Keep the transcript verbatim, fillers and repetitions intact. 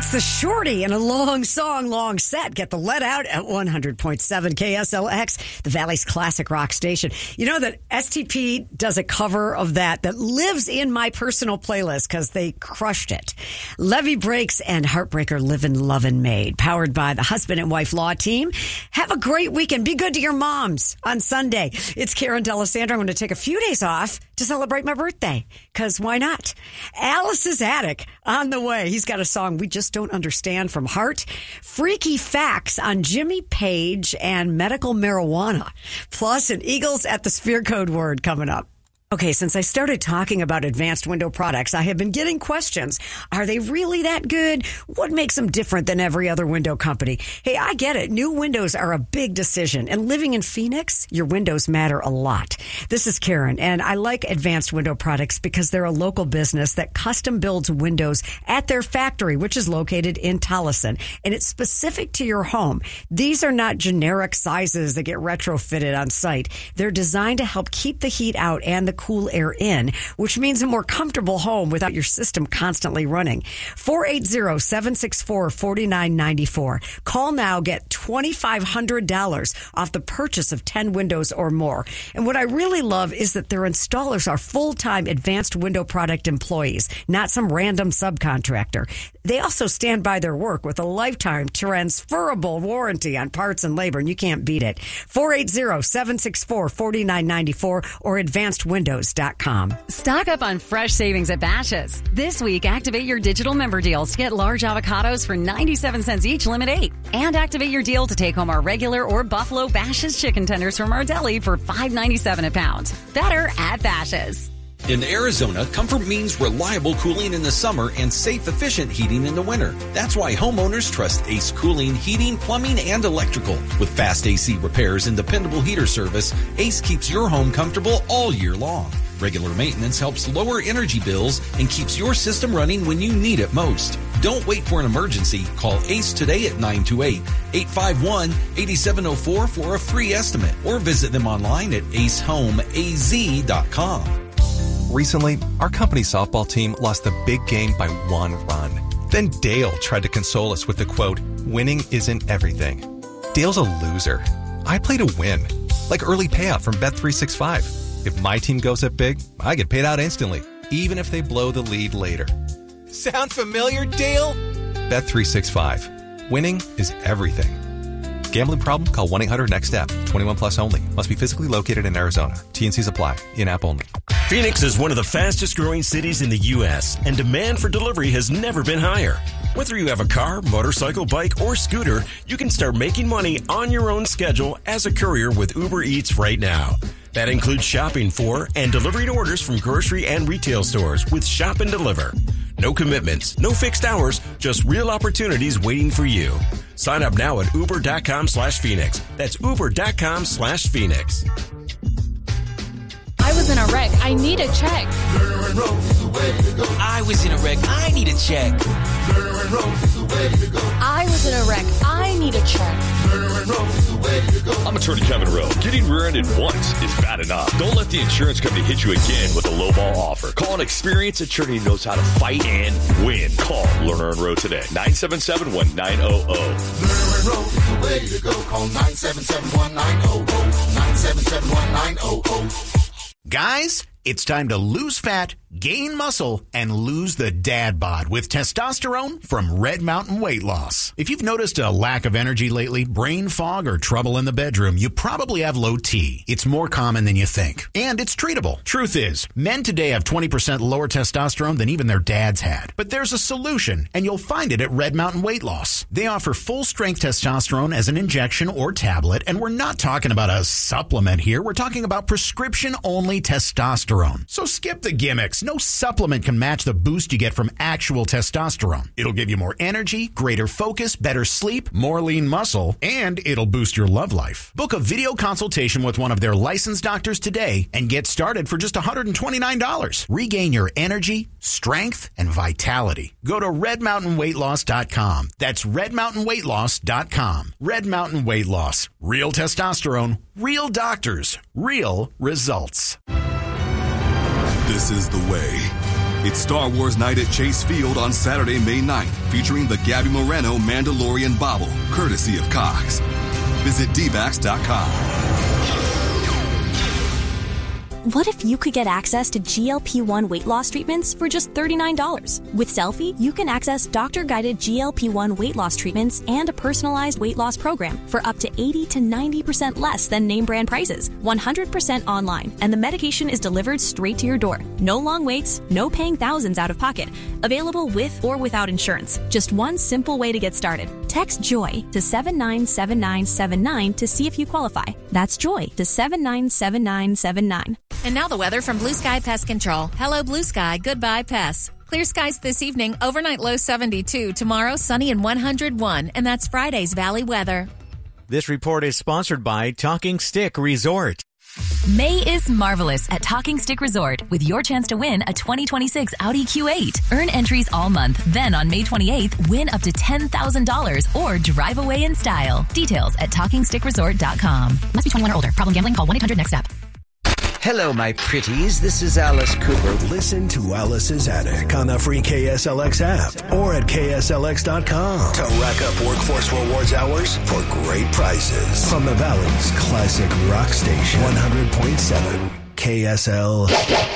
That's the Shorty in a long song, long set. Get the Let Out at one hundred point seven K S L X, the Valley's classic rock station. You know that S T P does a cover of that that lives in my personal playlist because they crushed it. Levee Breaks and Heartbreaker Livin' Lovin' Made, powered by the husband and wife law team. Have a great weekend. Be good to your moms on Sunday. It's Karen D'Alessandro. I'm going to take a few days off to celebrate my birthday because why not? Alice's Attic on the way. He's got a song we just don't understand from Heart. Freaky facts on Jimmy Page and medical marijuana. Plus an Eagles at the Sphere Code word coming up. Okay, since I started talking about advanced window products, I have been getting questions. Are they really that good? What makes them different than every other window company? Hey, I get it. New windows are a big decision. And living in Phoenix, your windows matter a lot. This is Karen, and I like advanced window products because they're a local business that custom builds windows at their factory, which is located in Tolleson. And it's specific to your home. These are not generic sizes that get retrofitted on site. They're designed to help keep the heat out and the cool air in, which means a more comfortable home without your system constantly running. four eight zero, seven six four, four nine nine four. Call now, get two thousand five hundred dollars off the purchase of ten windows or more. And what I really love is that their installers are full-time advanced window product employees, not some random subcontractor. They also stand by their work with a lifetime transferable warranty on parts and labor, and you can't beat it. four eight zero, seven six four, four nine nine four or advanced windows dot com. Stock up on fresh savings at Bashas'. This week, activate your digital member deals to get large avocados for ninety-seven cents each, limit eight. And activate your deal to take home our regular or Buffalo Bashas' chicken tenders from our deli for five ninety-seven a pound. Better at Bashas'. In Arizona, comfort means reliable cooling in the summer and safe, efficient heating in the winter. That's why homeowners trust Ace Cooling, Heating, Plumbing, and Electrical. With fast A C repairs and dependable heater service, Ace keeps your home comfortable all year long. Regular maintenance helps lower energy bills and keeps your system running when you need it most. Don't wait for an emergency. Call Ace today at nine two eight, eight five one, eight seven zero four for a free estimate or visit them online at ace home a z dot com. Recently, our company softball team lost the big game by one run. Then Dale tried to console us with the quote, "Winning isn't everything." Dale's a loser. I play to win, like early payout from Bet three sixty-five. If my team goes up big, I get paid out instantly, even if they blow the lead later. Sound familiar, Dale? Bet three sixty-five. Winning is everything. Gambling problem? Call one eight hundred next step. twenty-one plus only. Must be physically located in Arizona. T N Cs apply. In-app only. Phoenix is one of the fastest growing cities in the U S, and demand for delivery has never been higher. Whether you have a car, motorcycle, bike, or scooter, you can start making money on your own schedule as a courier with Uber Eats right now. That includes shopping for and delivering orders from grocery and retail stores with Shop and Deliver. No commitments, no fixed hours, just real opportunities waiting for you. Sign up now at uber.com slash Phoenix. That's uber.com slash Phoenix. I was in a wreck. I need a check. I was in a wreck. I need a check. I was in a wreck. I need a check. I'm attorney Kevin Rowe. Getting rear-ended once is bad enough. Don't let the insurance company hit you again with a lowball offer. Call an experienced attorney who knows how to fight and win. Call Lerner and Rowe today. nine seven seven, one nine zero zero. Lerner and Rowe is the way to go. Call nine seven seven, one nine zero zero. nine seven seven, one nine zero zero. Guys, it's time to lose fat, gain muscle, and lose the dad bod with testosterone from Red Mountain Weight Loss. If you've noticed a lack of energy lately, brain fog, or trouble in the bedroom, you probably have low T. It's more common than you think, and it's treatable. Truth is, men today have twenty percent lower testosterone than even their dads had. But there's a solution, and you'll find it at Red Mountain Weight Loss. They offer full-strength testosterone as an injection or tablet, and we're not talking about a supplement here. We're talking about prescription-only testosterone. So skip the gimmicks. No supplement can match the boost you get from actual testosterone. It'll give you more energy, greater focus, better sleep, more lean muscle, and it'll boost your love life. Book a video consultation with one of their licensed doctors today and get started for just one hundred twenty-nine dollars. Regain your energy, strength, and vitality. Go to red mountain weight loss dot com. That's red mountain weight loss dot com. Red Mountain Weight Loss. Real testosterone, real doctors, real results. This is the way. It's Star Wars Night at Chase Field on Saturday, May ninth, featuring the Gabby Moreno Mandalorian Bobble, courtesy of Cox. Visit D backs dot com. What if you could get access to G L P one weight loss treatments for just thirty-nine dollars? With Selfie, you can access doctor-guided G L P one weight loss treatments and a personalized weight loss program for up to eighty to ninety percent less than name brand prices, one hundred percent online, and the medication is delivered straight to your door. No long waits, no paying thousands out of pocket. Available with or without insurance. Just one simple way to get started. Text JOY to seven nine seven nine seven nine to see if you qualify. That's JOY to seven nine seven nine seven nine. And now the weather from Blue Sky Pest Control. Hello, Blue Sky. Goodbye, pests. Clear skies this evening. Overnight low seventy-two. Tomorrow, sunny and one hundred one. And that's Friday's Valley weather. This report is sponsored by Talking Stick Resort. May is marvelous at Talking Stick Resort with your chance to win a twenty twenty-six Audi Q eight. Earn entries all month. Then on May twenty-eighth, win up to ten thousand dollars or drive away in style. Details at talking stick resort dot com. Must be twenty-one or older. Problem gambling? Call one eight hundred next step. Hello, my pretties. This is Alice Cooper. Listen to Alice's Attic on the free K S L X app or at K S L X dot com to rack up Workforce Rewards hours for great prices. From the Valley's classic rock station, one hundred point seven K S L.